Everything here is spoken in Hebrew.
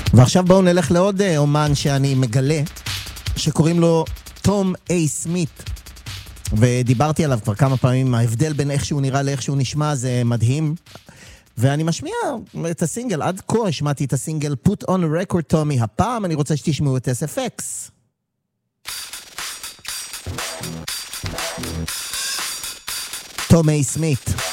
ועכשיו בואו נלך לעוד אומן שאני מגלה, שקוראים לו תום איי סמית, ודיברתי עליו כבר כמה פעמים, ההבדל בין איך שהוא נראה לאיך שהוא נשמע זה מדהים, ואני משמיע את הסינגל, עד כה השמעתי את הסינגל Put on a Record Tommy, הפעם אני רוצה שתשמעו את SFX. תום איי סמית.